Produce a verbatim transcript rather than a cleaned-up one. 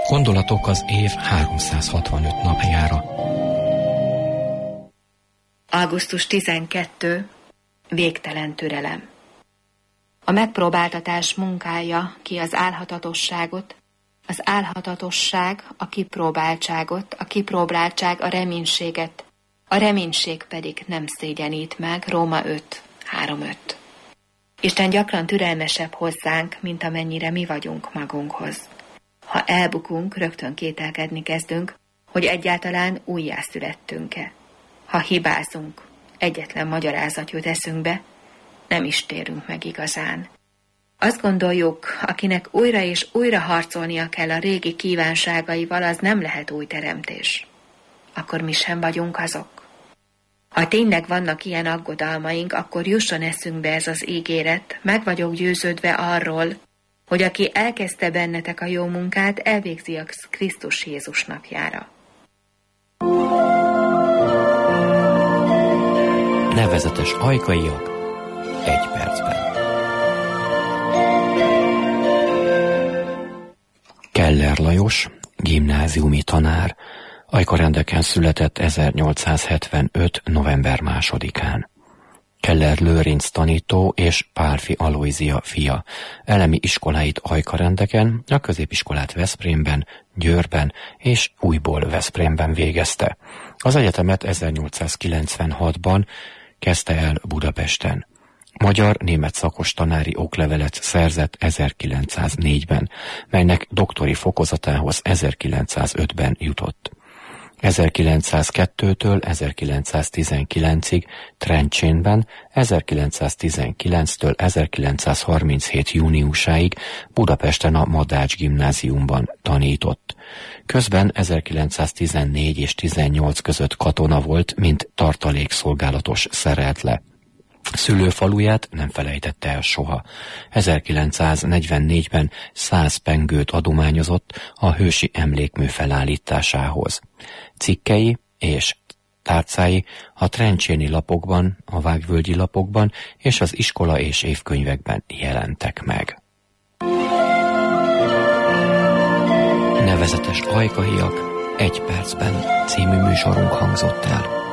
Gondolatok az év háromszázhatvanöt napjára. augusztus tizenkettő. Végtelen türelem. A megpróbáltatás munkája ki az álhatatosságot, az álhatatosság a kipróbáltságot, a kipróbáltság a reménységet, a reménység pedig nem szégyenít meg. Róma öt három öt. Isten gyakran türelmesebb hozzánk, mint amennyire mi vagyunk magunkhoz. Ha elbukunk, rögtön kételkedni kezdünk, hogy egyáltalán újjászülettünk-e. Ha hibázunk, egyetlen magyarázat jut eszünkbe, nem is térünk meg igazán. Azt gondoljuk, akinek újra és újra harcolnia kell a régi kívánságaival, az nem lehet új teremtés. Akkor mi sem vagyunk azok. Ha tényleg vannak ilyen aggodalmaink, akkor jusson eszünkbe ez az ígéret, meg vagyok győződve arról, hogy aki elkezdte bennetek a jó munkát, elvégzi a Krisztus Jézus napjára. Nevezetes ajkaiak egy percben. Keller Lajos, gimnáziumi tanár, Ajkarendeken született ezernyolcszázhetvenöt. november másodikán. Keller Lőrinc tanító és Pálfi Alojzia fia. Elemi iskoláit Ajkarendeken, a középiskolát Veszprémben, Győrben és újból Veszprémben végezte. Az egyetemet ezernyolcszázkilencvenhatban kezdte el Budapesten. Magyar-német szakos tanári oklevelet szerzett ezerkilencszáznégyben, melynek doktori fokozatához ezerkilencszázötben jutott. ezerkilencszázkettőtől ezerkilencszáztizenkilencig Trencsénben, ezerkilencszáztizenkilenctől ezerkilencszázharminchét júniusáig Budapesten a Madács gimnáziumban tanított. Közben ezerkilencszáztizennégy és tizennyolc között katona volt, mint tartalékszolgálatos szerelt le. Szülőfaluját nem felejtette el soha. ezerkilencszáznegyvennégyben száz pengőt adományozott a hősi emlékmű felállításához. Cikkei és tárcái a trencséni lapokban, a vágvölgyi lapokban és az iskola és évkönyvekben jelentek meg. Nevezetes ajkaiak egy percben című műsorunk hangzott el.